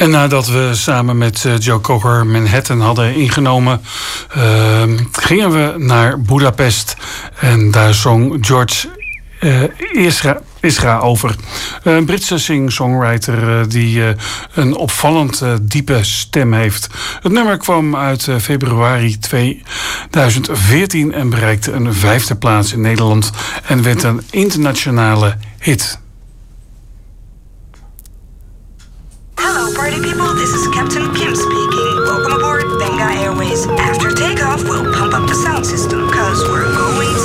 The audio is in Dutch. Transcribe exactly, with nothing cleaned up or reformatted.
En nadat we samen met uh, Joe Cocker Manhattan hadden ingenomen, uh, gingen we naar Budapest. En daar zong George uh, Ezra, Ezra over. Uh, een Britse sing-songwriter uh, die uh, een opvallend uh, diepe stem heeft. Het nummer kwam uit uh, februari tweeduizend veertien en bereikte een vijfde plaats in Nederland en werd een internationale hit. Hello party people, this is Captain Kim speaking. Welcome aboard Benga Airways. After takeoff, we'll